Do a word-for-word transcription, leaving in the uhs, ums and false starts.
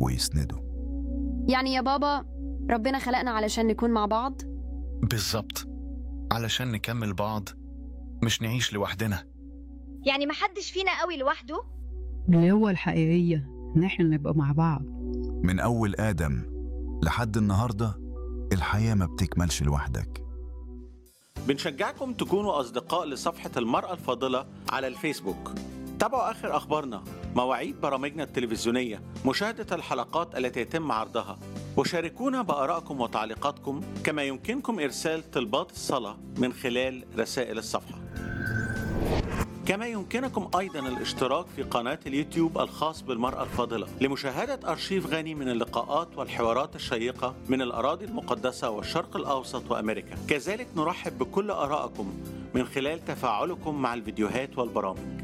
ويسنده. يعني يا بابا ربنا خلقنا علشان نكون مع بعض؟ بالظبط، علشان نكمل بعض، مش نعيش لوحدنا. يعني محدش فينا قوي لوحده. القوة الحقيقية إن إحنا نبقى مع بعض. من أول آدم لحد النهاردة الحياة ما بتكملش لوحدك. بنشجعكم تكونوا أصدقاء لصفحة المرأة الفاضلة على الفيسبوك. تابعوا آخر أخبارنا، مواعيد برامجنا التلفزيونية، مشاهدة الحلقات التي يتم عرضها، وشاركونا بآرائكم وتعليقاتكم. كما يمكنكم إرسال طلبات الصلاة من خلال رسائل الصفحة. كما يمكنكم أيضا الاشتراك في قناة اليوتيوب الخاص بالمرأة الفاضلة لمشاهدة أرشيف غني من اللقاءات والحوارات الشيقة من الأراضي المقدسة والشرق الأوسط وأمريكا. كذلك نرحب بكل آرائكم من خلال تفاعلكم مع الفيديوهات والبرامج.